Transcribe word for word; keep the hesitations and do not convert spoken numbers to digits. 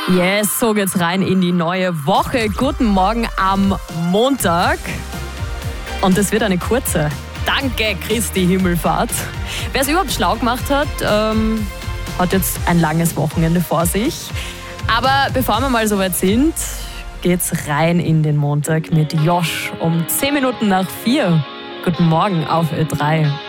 Yes, so geht's rein in die neue Woche. Guten Morgen am Montag. Und es wird eine kurze. Danke, Christi Himmelfahrt. Wer es überhaupt schlau gemacht hat, ähm, hat jetzt ein langes Wochenende vor sich. Aber bevor wir mal so weit sind, geht's rein in den Montag mit Josh um zehn Minuten nach vier. Guten Morgen auf Ö drei.